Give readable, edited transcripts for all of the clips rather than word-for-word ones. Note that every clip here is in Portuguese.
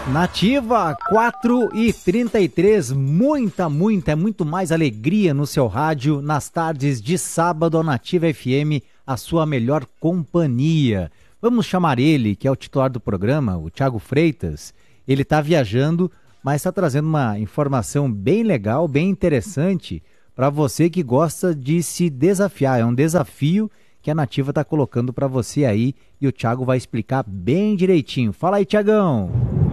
Nativa 4h33, é muito mais alegria no seu rádio nas tardes de sábado. A Nativa FM, a sua melhor companhia. Vamos chamar ele, que é o titular do programa, o Thiago Freitas. Ele está viajando, mas está trazendo uma informação bem legal, bem interessante para você que gosta de se desafiar. É um desafio que a Nativa está colocando para você aí e o Thiago vai explicar bem direitinho. Fala aí, Thiagão!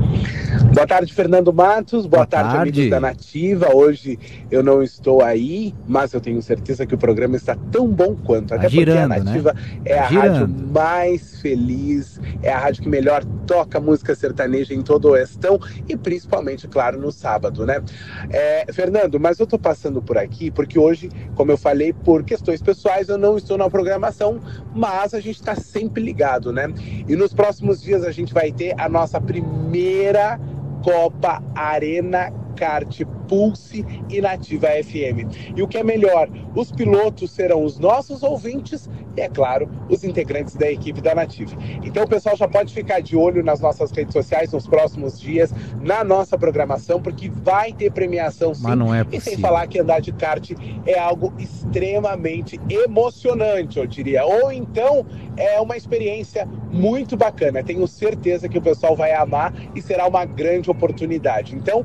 Boa tarde, Fernando Matos. Boa tarde, amigos da Nativa. Hoje eu não estou aí, mas eu tenho certeza que o programa está tão bom quanto. Até porque a Nativa, né? É a rádio mais feliz, é a rádio que melhor toca música sertaneja em todo o Oestão e principalmente, claro, no sábado, né? Fernando, mas eu tô passando por aqui porque hoje, como eu falei, por questões pessoais eu não estou na programação, mas a gente está sempre ligado, né? E nos próximos dias a gente vai ter a nossa primeira Copa Arena Kart Pulse e Nativa FM. E o que é melhor, os pilotos serão os nossos ouvintes e, é claro, os integrantes da equipe da Nativa. Então o pessoal já pode ficar de olho nas nossas redes sociais nos próximos dias, na nossa programação, porque vai ter premiação sim. Mas não é possível. E sem falar que andar de kart é algo extremamente emocionante, eu diria. Ou então é uma experiência muito bacana. Tenho certeza que o pessoal vai amar e será uma grande oportunidade. Então,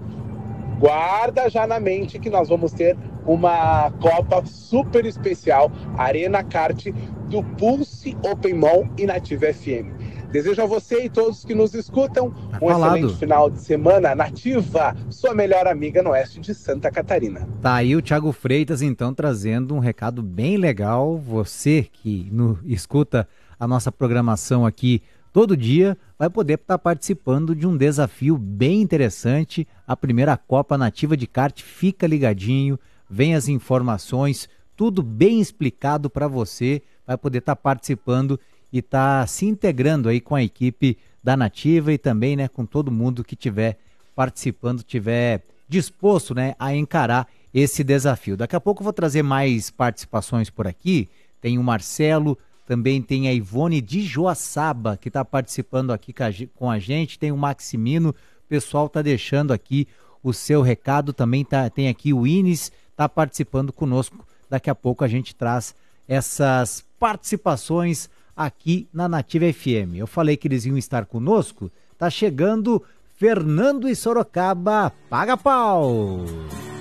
guarda já na mente que nós vamos ter uma Copa super especial, Arena Kart do Pulse Open Mall e Nativa FM. Desejo a você e todos que nos escutam excelente final de semana. Nativa, sua melhor amiga no oeste de Santa Catarina. Tá aí o Thiago Freitas, então, trazendo um recado bem legal. Você que escuta a nossa programação aqui todo dia vai poder estar participando de um desafio bem interessante. A primeira Copa Nativa de Kart, fica ligadinho, vem as informações, tudo bem explicado para você, vai poder estar participando e estar se integrando aí com a equipe da Nativa e também, né, com todo mundo que estiver participando, estiver disposto, né, a encarar esse desafio. Daqui a pouco eu vou trazer mais participações por aqui. Tem o Marcelo, também tem a Ivone de Joaçaba, que está participando aqui com a gente. Tem o Maximino, o pessoal está deixando aqui o seu recado. Também tem aqui o Ines, está participando conosco. Daqui a pouco a gente traz essas participações aqui na Nativa FM. Eu falei que eles iam estar conosco. Tá chegando Fernando e Sorocaba. Paga pau!